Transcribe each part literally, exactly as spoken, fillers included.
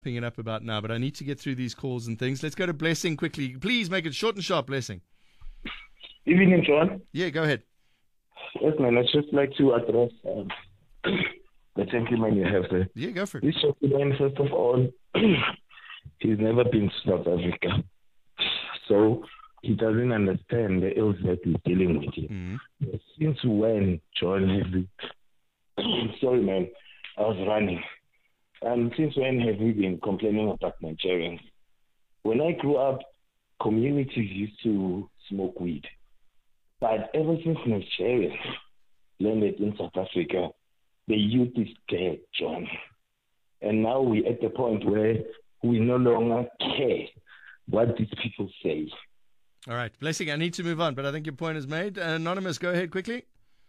wrapping it up about now, but I need to get through these calls and things. Let's go to Blessing quickly. Please make it short and sharp, Blessing. Evening, John. Yeah, go ahead. Yes, man. I'd just like to address um, the gentleman you have there. Yeah, go for it. This gentleman, first of all, he's never been to South Africa. So he doesn't understand the ills that he's dealing with here. Mm-hmm. Since when, John, have we... Sorry, man. I was running. Um, since when have we been complaining about Nigerians? When I grew up, communities used to smoke weed. But ever since Nigerians landed in South Africa, the youth is dead, John. And now we're at the point where we no longer care what these people say. All right. Blessing, I need to move on, but I think your point is made. Uh, Anonymous, go ahead quickly.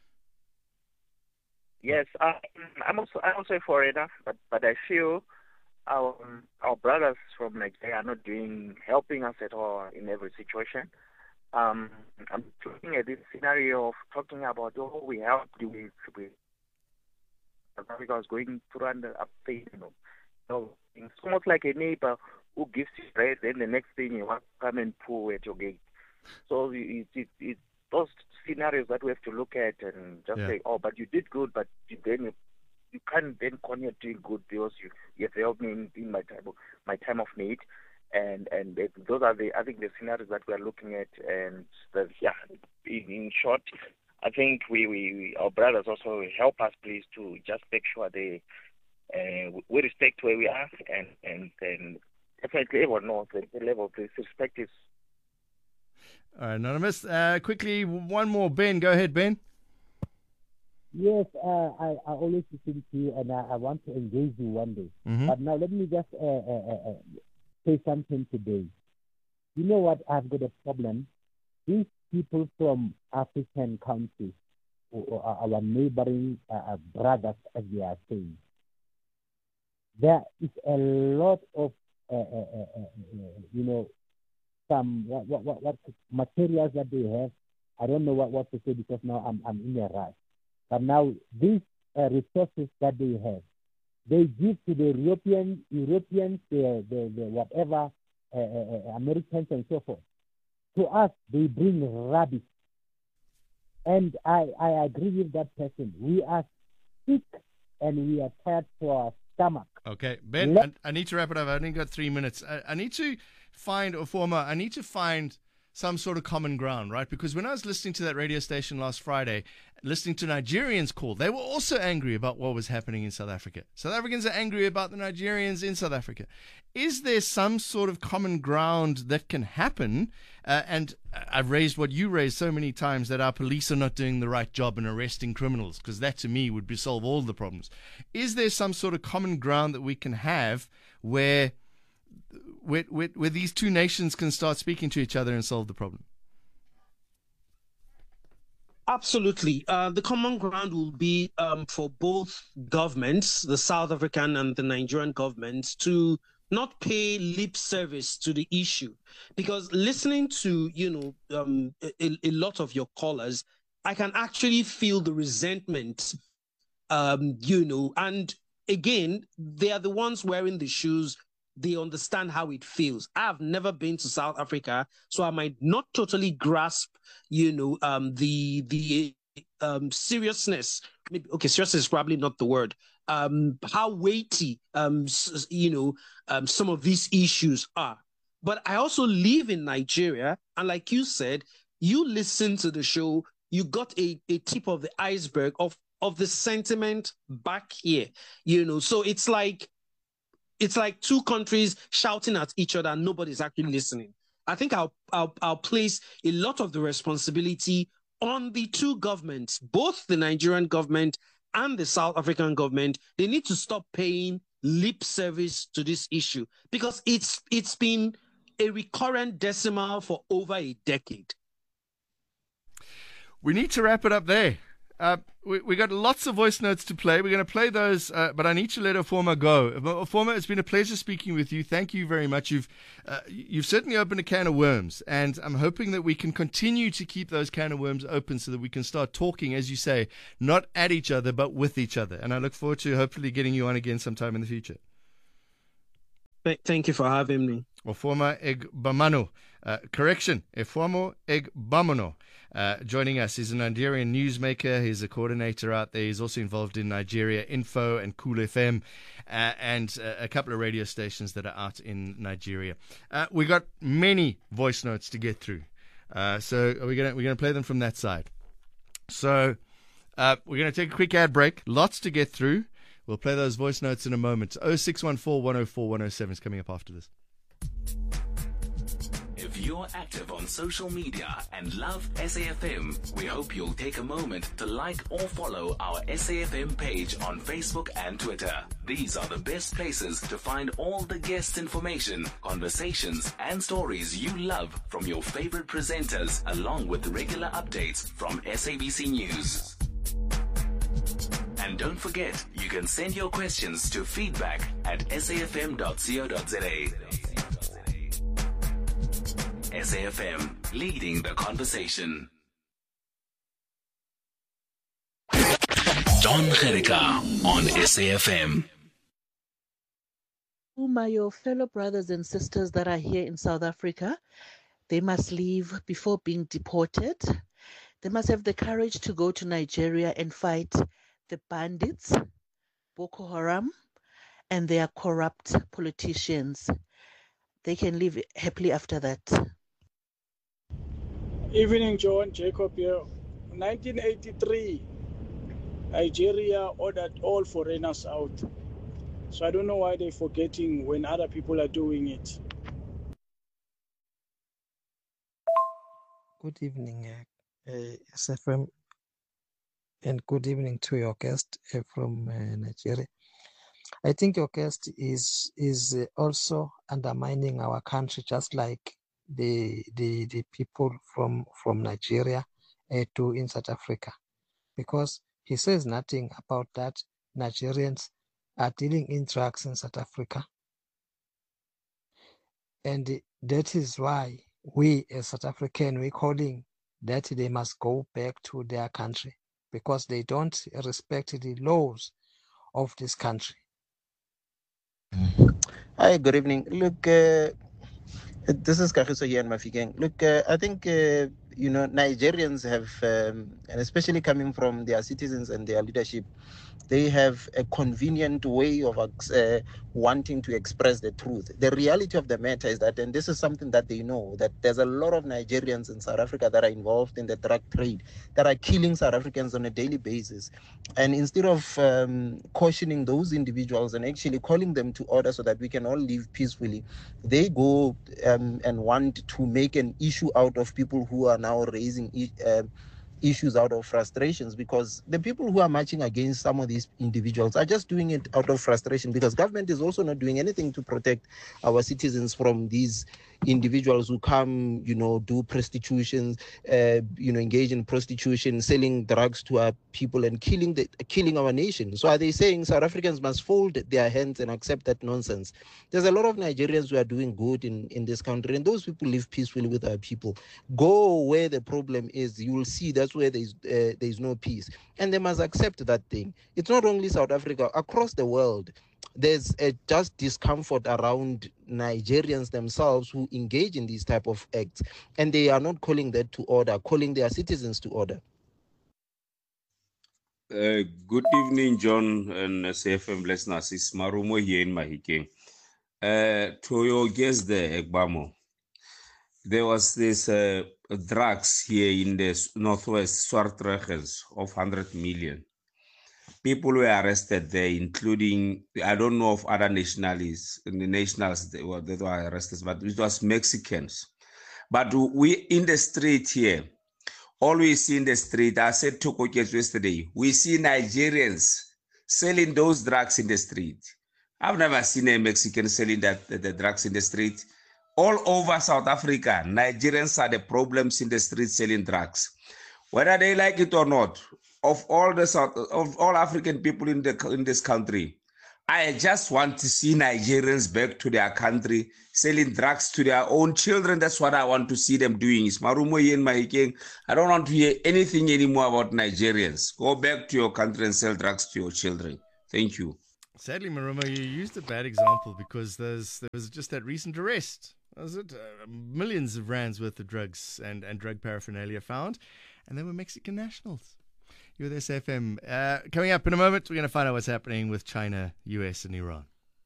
Yes, um, I'm also I'm also for it, but but I feel our our brothers from Nigeria are not doing helping us at all in every situation. Um, I'm looking at this scenario of talking about oh we helped we we South Africa was going through under update, you know. So it's almost like a neighbor who gives you bread, then the next thing you want to come and pull at your gate. So it's it, it, those scenarios that we have to look at and just yeah. say, oh, but you did good, but you, then you, you can't then continue doing good because you, you have helped me in, in my time of, my time of need. And and those are the I think the scenarios that we are looking at. And the, yeah, in, in short, I think we, we, we our brothers also help us, please, to just make sure they uh, we respect where we are and and and definitely everyone knows that the level of this respect is. All right, Anonymous. Uh, quickly, one more. Ben, go ahead, Ben. Yes, uh, I, I always listen to you, and I, I want to engage you one day. Mm-hmm. But now let me just uh, uh, uh, say something today. You know what? I've got a problem. These people from African countries, or our neighboring uh, brothers, as they are saying, there is a lot of, uh, uh, uh, uh, you know, some what, what what what materials that they have. I don't know what, what to say because now I'm I'm in a rush. But now these uh, resources that they have, they give to the European Europeans, the the, the whatever uh, uh, Americans and so forth. To us, they bring rubbish, and I I agree with that person. We are sick and we are tired for our stomach. Okay, Ben, Let- I, I need to wrap it up. I've only got three minutes. I, I need to find, or former, I need to find some sort of common ground, right? Because when I was listening to that radio station last Friday, listening to Nigerians call, they were also angry about what was happening in South Africa. South Africans are angry about the Nigerians in South Africa. Is there some sort of common ground that can happen? Uh, and I've raised what you raised so many times, that our police are not doing the right job in arresting criminals, because that to me would be solve all the problems. Is there some sort of common ground that we can have where Where, where, where these two nations can start speaking to each other and solve the problem? Absolutely. Uh, the common ground will be um, for both governments, the South African and the Nigerian governments, to not pay lip service to the issue. Because listening to, you know, um, a, a lot of your callers, I can actually feel the resentment, um, you know, and again, they are the ones wearing the shoes. They understand how it feels. I've never been to South Africa, so I might not totally grasp, you know, um, the the um, seriousness. Maybe, okay, seriousness is probably not the word. Um, how weighty, um, you know, um, some of these issues are. But I also live in Nigeria, and like you said, you listen to the show, you got a, a tip of the iceberg of of the sentiment back here, you know. So it's like. It's like two countries shouting at each other and nobody's actually listening. I think I'll, I'll, I'll place a lot of the responsibility on the two governments, both the Nigerian government and the South African government. They need to stop paying lip service to this issue because it's it's been a recurrent decimal for over a decade. We need to wrap it up there. Uh, we we got lots of voice notes to play. We're going to play those, uh, but I need to let Oforma go. Oforma, it's been a pleasure speaking with you. Thank you very much. You've uh, you've certainly opened a can of worms, and I'm hoping that we can continue to keep those can of worms open so that we can start talking, as you say, not at each other, but with each other. And I look forward to hopefully getting you on again sometime in the future. Th- thank you for having me. Ofuoma Egbamano. Uh, correction, Ofuoma Egbamono. Uh, joining us. He's a Nigerian newsmaker. He's a coordinator out there. He's also involved in Nigeria Info and Cool F M uh, and uh, a couple of radio stations that are out in Nigeria. Uh, we got many voice notes to get through. Uh, so we're gonna we're gonna play them from that side. So uh, we're gonna take a quick ad break. Lots to get through. We'll play those voice notes in a moment. oh six one four, one oh four, one oh seven is coming up after this. If you're active on social media and love S A F M, we hope you'll take a moment to like or follow our S A F M page on Facebook and Twitter. These are the best places to find all the guest information, conversations, and stories you love from your favorite presenters, along with regular updates from S A B C News. And don't forget, you can send your questions to feedback at s a f m dot co dot z a. S A F M, leading the conversation. John Gerika on S A F M. My fellow brothers and sisters that are here in South Africa, they must leave before being deported. They must have the courage to go to Nigeria and fight the bandits, Boko Haram, and their corrupt politicians. They can live happily after that. Evening, John. Jacob here. nineteen eighty-three, Nigeria ordered all foreigners out. So I don't know why they're forgetting when other people are doing it. Good evening, uh, S F M, and good evening to your guest uh, from uh, Nigeria. I think your guest is is uh, also undermining our country, just like the the the people from from Nigeria uh, do in South Africa, because he says nothing about that Nigerians are dealing in drugs in South Africa, and that is why we as South African we calling that they must go back to their country, because they don't respect the laws of this country. Hi, good evening. Look, uh, this is Kagiso here in Mafikeng. Look, uh, I think, uh, you know, Nigerians have, um, and especially coming from their citizens and their leadership, they have a convenient way of uh, wanting to express the truth. The reality of the matter is that, and this is something that they know, that there's a lot of Nigerians in South Africa that are involved in the drug trade, that are killing South Africans on a daily basis. And instead of um, cautioning those individuals and actually calling them to order so that we can all live peacefully, they go um, and want to make an issue out of people who are now raising uh, issues out of frustrations, because the people who are marching against some of these individuals are just doing it out of frustration, because government is also not doing anything to protect our citizens from these individuals who come, you know, do prostitution, uh, you know, engage in prostitution, selling drugs to our people and killing the killing our nation. So are they saying South Africans must fold their hands and accept that nonsense? There's a lot of Nigerians who are doing good in, in this country, and those people live peacefully with our people. Go where the problem is, you will see that's where there's uh, there's no peace, and they must accept that thing. It's not only South Africa, across the world. There's a just discomfort around Nigerians themselves who engage in these type of acts, and they are not calling that to order, calling their citizens to order. Uh, good evening, John and S A F M listeners. It's Marumo here in Mahikeng. Uh, to your guest there, Egbamo, there was this uh, drugs here in the northwest, Swartregens, of one hundred million. People were arrested there, including, I don't know of other nationalities, the nationals that were, that were arrested, but it was Mexicans. But we in the street here, all we see in the street, I said to Kokech yesterday, we see Nigerians selling those drugs in the street. I've never seen a Mexican selling that the, the drugs in the street. All over South Africa, Nigerians are the problems in the street selling drugs. Whether they like it or not, of all the South, of all African people in the in this country, I just want to see Nigerians back to their country, selling drugs to their own children. That's what I want to see them doing. It's Marumo in Mahikeng. I don't want to hear anything anymore about Nigerians. Go back to your country and sell drugs to your children. Thank you. Sadly, Maruma, you used a bad example because there's there was just that recent arrest. Was it uh, millions of rands worth of drugs and, and drug paraphernalia found, and they were Mexican nationals. You're with S F M. Uh, coming up in a moment, we're going to find out what's happening with China, U S, and Iran.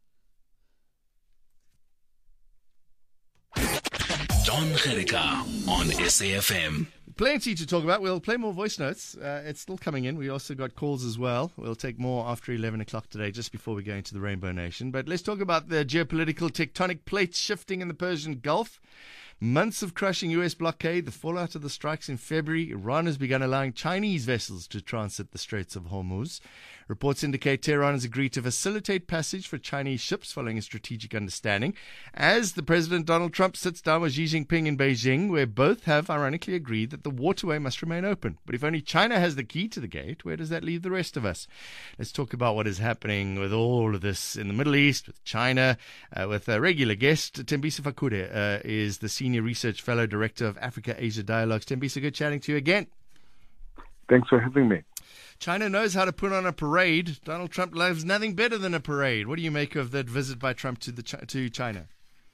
Don Gericka on S A F M. Plenty to talk about. We'll play more voice notes. Uh, it's still coming in. We also got calls as well. We'll take more after eleven o'clock today, just before we go into the Rainbow Nation. But let's talk about the geopolitical tectonic plates shifting in the Persian Gulf. Months of crushing U S blockade, the fallout of the strikes in February. Iran has begun allowing Chinese vessels to transit the Straits of Hormuz. Reports indicate Tehran has agreed to facilitate passage for Chinese ships following a strategic understanding. As the President Donald Trump sits down with Xi Jinping in Beijing, where both have ironically agreed that the waterway must remain open. But if only China has the key to the gate, where does that leave the rest of us? Let's talk about what is happening with all of this in the Middle East, with China, uh, with a regular guest. Thembisa Fakure uh, is the Senior Research Fellow Director of Africa-Asia Dialogues. Thembisa, good chatting to you again. Thanks for having me. China knows how to put on a parade. Donald Trump loves nothing better than a parade. What do you make of that visit by Trump to the to China?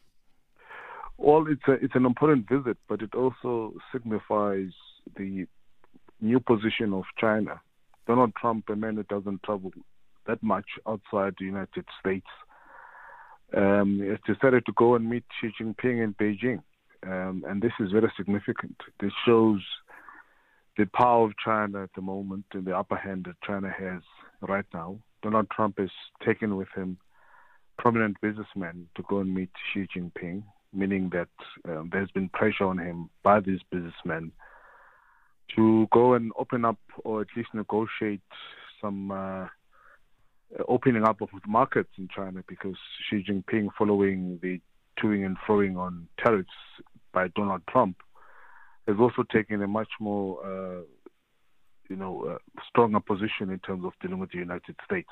Well, it's a, it's an important visit, but it also signifies the new position of China. Donald Trump, a man who doesn't travel that much outside the United States, um, has decided to go and meet Xi Jinping in Beijing. Um, and this is very significant. This shows the power of China at the moment and the upper hand that China has right now. Donald Trump has taken with him prominent businessmen to go and meet Xi Jinping, meaning that um, there's been pressure on him by these businessmen to go and open up or at least negotiate some uh, opening up of markets in China, because Xi Jinping, following the toing and froing on tariffs by Donald Trump, has also taken a much more, uh, you know, uh, stronger position in terms of dealing with the United States.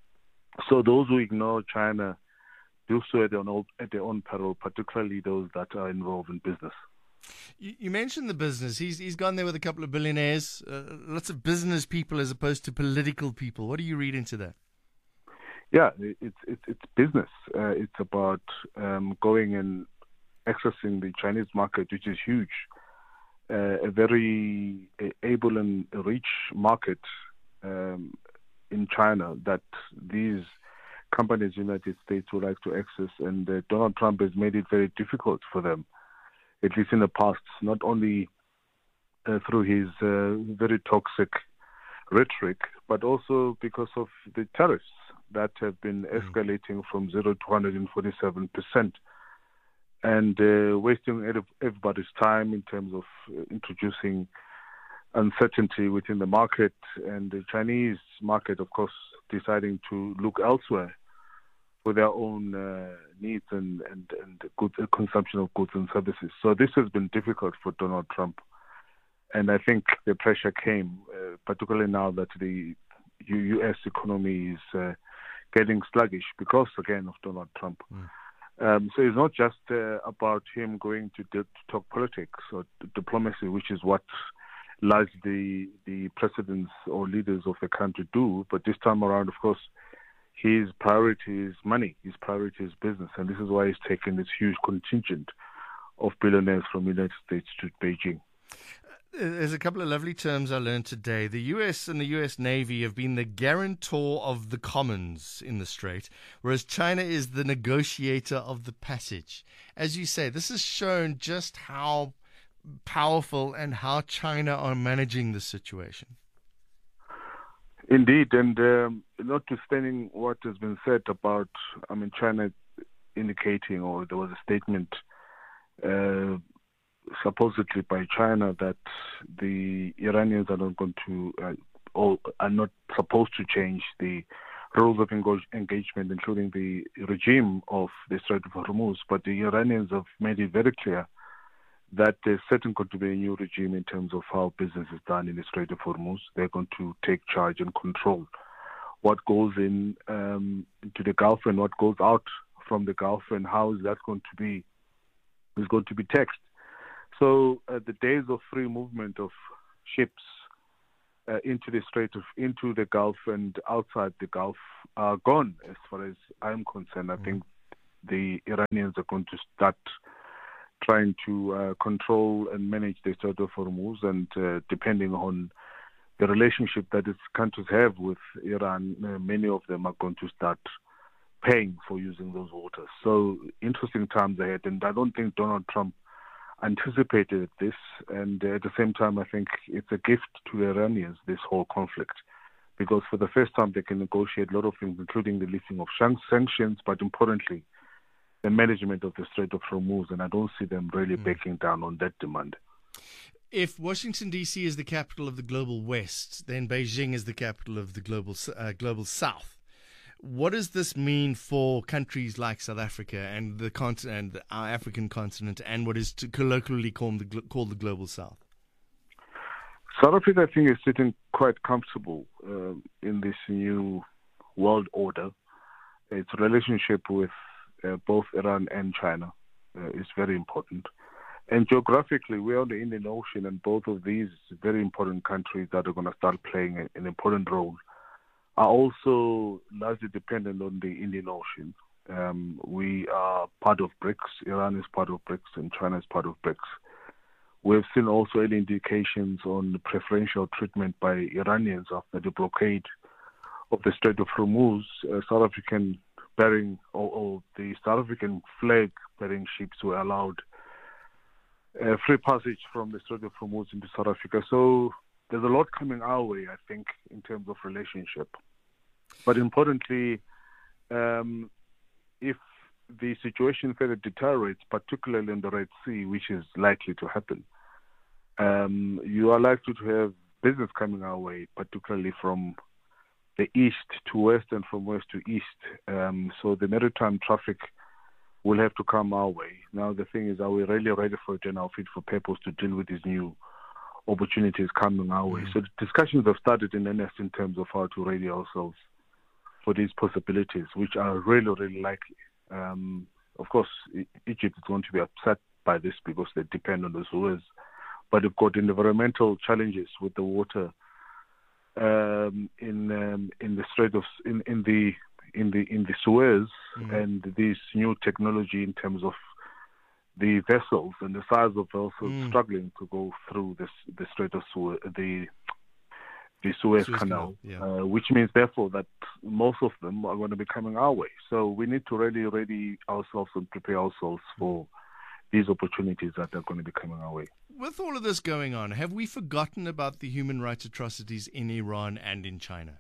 So those who ignore China do so at their own, at their own peril, particularly those that are involved in business. You, you mentioned the business. He's he's gone there with a couple of billionaires, uh, lots of business people as opposed to political people. What do you read into that? Yeah, it's it's, it's business. Uh, it's about um, going and accessing the Chinese market, which is huge. Uh, a very able and rich market um, in China that these companies in the United States would like to access, and uh, Donald Trump has made it very difficult for them, at least in the past, not only uh, through his uh, very toxic rhetoric, but also because of the tariffs that have been escalating from zero to one hundred forty-seven percent. And uh, wasting everybody's time in terms of introducing uncertainty within the market, and the Chinese market, of course, deciding to look elsewhere for their own uh, needs and, and, and good, uh, consumption of goods and services. So this has been difficult for Donald Trump. And I think the pressure came, uh, particularly now that the U S economy is uh, getting sluggish because, again, of Donald Trump. Mm. Um, so it's not just uh, about him going to, di- to talk politics or diplomacy, which is what largely the presidents or leaders of the country do. But this time around, of course, his priority is money. His priority is business. And this is why he's taken this huge contingent of billionaires from the United States to Beijing. There's a couple of lovely terms I learned today. The U S and the U S Navy have been the guarantor of the commons in the Strait, whereas China is the negotiator of the passage. As you say, this has shown just how powerful and how China are managing the situation. Indeed, and um, notwithstanding what has been said about, I mean, China indicating, or there was a statement uh, supposedly by China that the Iranians are not going to, uh, or are not supposed to change the rules of engagement, including the regime of the Strait of Hormuz. But the Iranians have made it very clear that there's certainly going to be a new regime in terms of how business is done in the Strait of Hormuz. They're going to take charge and control what goes in um, into the Gulf and what goes out from the Gulf, and how is that going to be is going to be taxed. So uh, the days of free movement of ships uh, into the Strait of, into the Gulf and outside the Gulf are gone, as far as I'm concerned. I mm. think the Iranians are going to start trying to uh, control and manage the Strait of Hormuz, and uh, depending on the relationship that these countries have with Iran, uh, many of them are going to start paying for using those waters. So interesting times ahead, and I don't think Donald Trump anticipated this, and uh, at the same time I think it's a gift to the Iranians, this whole conflict, because for the first time they can negotiate a lot of things, including the lifting of sanctions, but importantly the management of the Strait of Hormuz, and I don't see them really mm. backing down on that demand. If Washington, D C is the capital of the global West, then Beijing is the capital of the global uh, global South. What does this mean for countries like South Africa and the continent, our African continent, and what is to colloquially called the, called the global South? South Africa, I think, is sitting quite comfortable uh, in this new world order. Its relationship with uh, both Iran and China uh, is very important. And geographically, we're on the Indian Ocean, and both of these very important countries that are going to start playing an important role are also largely dependent on the Indian Ocean. Um, we are part of BRICS, Iran is part of BRICS, and China is part of BRICS. We've seen also early indications on preferential treatment by Iranians after the blockade of the Strait of Hormuz. Uh, South African bearing, or, or the South African flag bearing ships were allowed Uh, free passage from the Strait of Hormuz into South Africa. So there's a lot coming our way, I think, in terms of relationship. But importantly, um, if the situation further deteriorates, particularly in the Red Sea, which is likely to happen, um, you are likely to have business coming our way, particularly from the east to west and from west to east. Um, so the maritime traffic will have to come our way. Now, the thing is, are we really ready for it and our fit for purpose to deal with these new opportunities coming our way? Mm. So the discussions have started in earnest in terms of how to ready ourselves for these possibilities, which are really, really likely. Um, of course, Egypt is going to be upset by this because they depend on the Suez, but they've got environmental challenges with the water um, in um, in the Strait of in, in the in the in the Suez, mm. and this new technology in terms of the vessels and the size of vessels mm. struggling to go through this the Strait of Suez, the the Suez, Suez Canal, Canal yeah. uh, which means therefore that most of them are going to be coming our way. So we need to really ready ourselves and prepare ourselves for these opportunities that are going to be coming our way. With all of this going on, have we forgotten about the human rights atrocities in Iran and in China?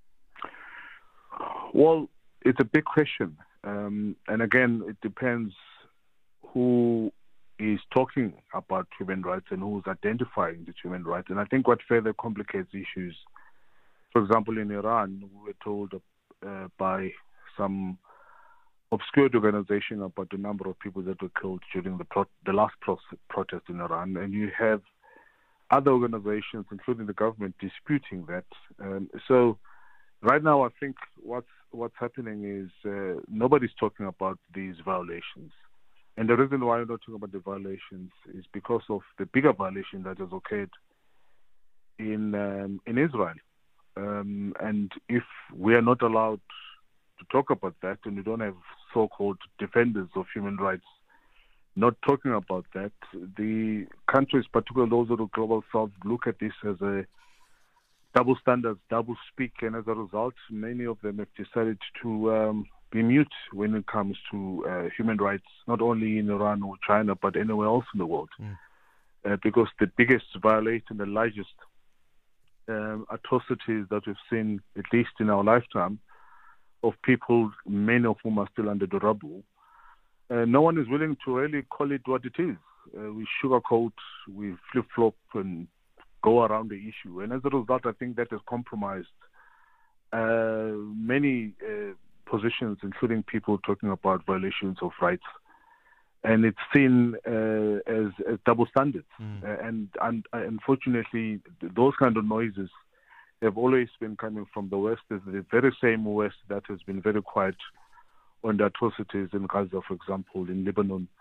Well, it's a big question. Um, and again, it depends who is talking about human rights and who's identifying the human rights. And I think what further complicates issues, for example, in Iran, we were told uh, by some obscure organization about the number of people that were killed during the, pro- the last pro- protest in Iran. And you have other organizations, including the government, disputing that. Um, so right now, I think what's what's happening is uh, nobody's talking about these violations. And the reason why I'm not talking about the violations is because of the bigger violation that has occurred in um, in Israel. Um, and if we are not allowed to talk about that, and we don't have so-called defenders of human rights not talking about that, the countries, particularly those of the global south, look at this as a double standards, double speak, and as a result, many of them have decided to um, be mute when it comes to uh, human rights, not only in Iran or China, but anywhere else in the world. Mm. Uh, because the biggest violation and the largest um, atrocities that we've seen, at least in our lifetime, of people, many of whom are still under the rubble, uh, no one is willing to really call it what it is. Uh, we sugarcoat, we flip-flop, and go around the issue. And as a result, I think that has compromised uh, many uh, positions, including people talking about violations of rights. And it's seen uh, as, as double standards. Mm. Uh, and, and uh, unfortunately, those kind of noises have always been coming from the West. It's the very same West that has been very quiet on the atrocities in Gaza, for example, in Lebanon,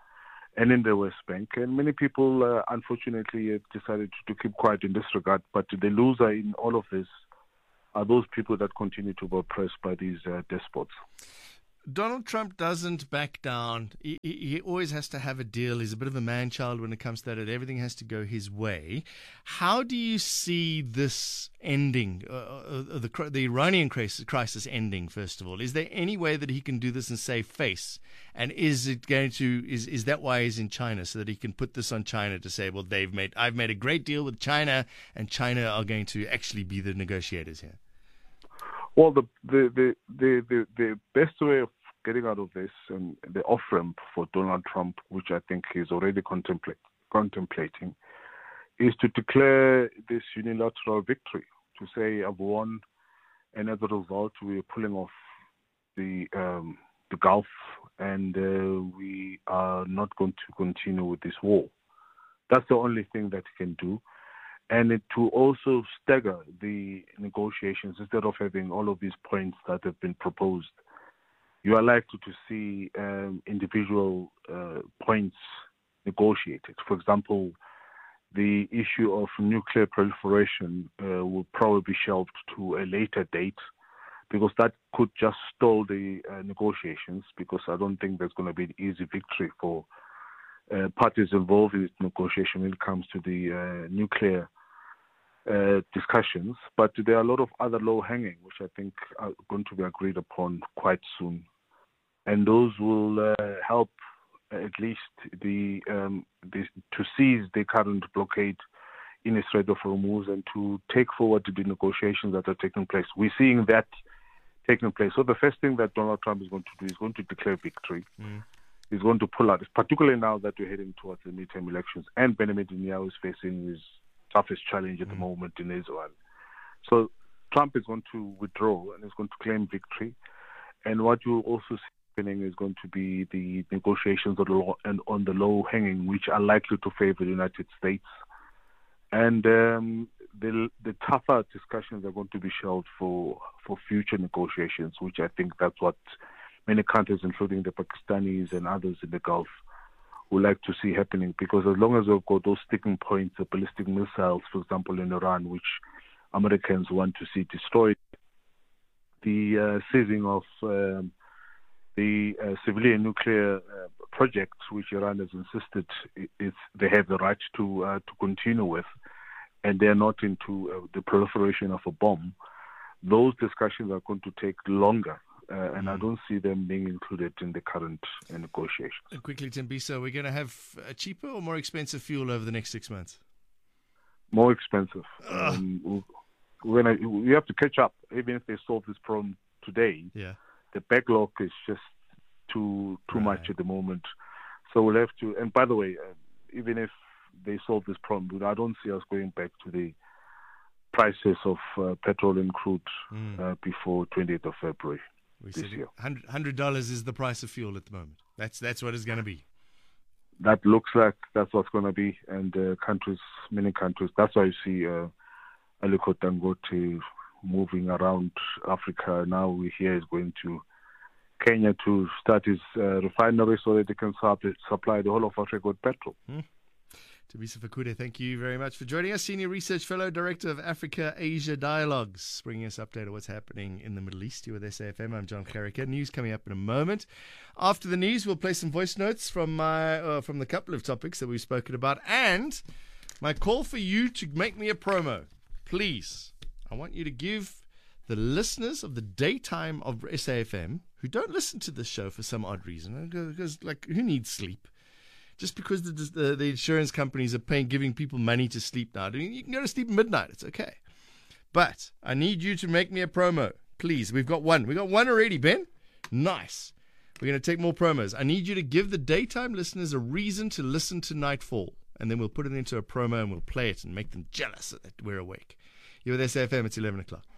and in the West Bank. And many people, uh, unfortunately, have decided to, to keep quiet in this regard. But the loser in all of this are those people that continue to be oppressed by these uh, despots. Donald Trump doesn't back down. He, he, he always has to have a deal. He's a bit of a man-child when it comes to that. Everything has to go his way. How do you see this ending, uh, uh, the, the Iranian crisis, crisis ending, first of all? Is there any way that he can do this and save face? And is it going to, is, is that why he's in China, so that he can put this on China to say, well, they've made, I've made a great deal with China, and China are going to actually be the negotiators here? Well, the the, the, the, the, the best way of getting out of this, and the off-ramp for Donald Trump, which I think he's already contemplate, contemplating, is to declare this unilateral victory, to say, I've won, and as a result, we're pulling off the, um, the Gulf, and uh, we are not going to continue with this war. That's the only thing that he can do. And it, to also stagger the negotiations, instead of having all of these points that have been proposed, you are likely to see um, individual uh, points negotiated. For example, the issue of nuclear proliferation uh, will probably be shelved to a later date, because that could just stall the uh, negotiations, because I don't think there's going to be an easy victory for uh, parties involved in this negotiation when it comes to the uh, nuclear Uh, discussions. But there are a lot of other low-hanging, which I think are going to be agreed upon quite soon. And those will uh, help uh, at least the, um, the to seize the current blockade in the Strait of Hormuz and to take forward the negotiations that are taking place. We're seeing that taking place. So the first thing that Donald Trump is going to do is going to declare victory. Mm. He's going to pull out, particularly now that we're heading towards the midterm elections, and Benjamin Netanyahu is facing his toughest challenge at the moment in Israel. So Trump is going to withdraw and is going to claim victory. And what you'll also see happening is going to be the negotiations on the low, and on the low hanging, which are likely to favor the United States. And um, the the tougher discussions are going to be shelved for, for future negotiations, which I think that's what many countries, including the Pakistanis and others in the Gulf, would like to see happening, because as long as we've got those sticking points, the ballistic missiles, for example, in Iran, which Americans want to see destroyed, the uh, seizing of um, the uh, civilian nuclear uh, projects, which Iran has insisted is they have the right to uh, to continue with, and they're not into uh, the proliferation of a bomb. Those discussions are going to take longer. Uh, and mm. I don't see them being included in the current uh, negotiations. And quickly, Thembisa, we're going to have a cheaper or more expensive fuel over the next six months? More expensive. Um, we're gonna, we have to catch up, even if they solve this problem today. Yeah. The backlog is just too too right. much at the moment. So we'll have to. And by the way, uh, even if they solve this problem, I don't see us going back to the prices of uh, petrol and crude mm. uh, before twentieth of February. We this year. one hundred dollars is the price of fuel at the moment. That's that's what it's going to be. That looks like that's what's going to be. And uh, countries, many countries, that's why you see uh, Aliko Dangote moving around Africa. Now we hear he's going to Kenya to start his uh, refinery so that they can supply the whole of Africa with petrol. Hmm. Thembisa Fakude, thank you very much for joining us. Senior Research Fellow, Director of Africa-Asia Dialogues, bringing us update of what's happening in the Middle East. You're with S A F M. I'm John Gericke. News coming up in a moment. After the news, we'll play some voice notes from my uh, from the couple of topics that we've spoken about, and my call for you to make me a promo. Please, I want you to give the listeners of the daytime of S A F M, who don't listen to this show for some odd reason, because, like, who needs sleep? Just because the, the the insurance companies are paying, giving people money to sleep now. I mean, you can go to sleep at midnight. It's okay. But I need you to make me a promo. Please. We've got one. We've got one already, Ben. Nice. We're going to take more promos. I need you to give the daytime listeners a reason to listen to Nightfall. And then we'll put it into a promo and we'll play it and make them jealous that we're awake. You're with S A F M. It's eleven o'clock.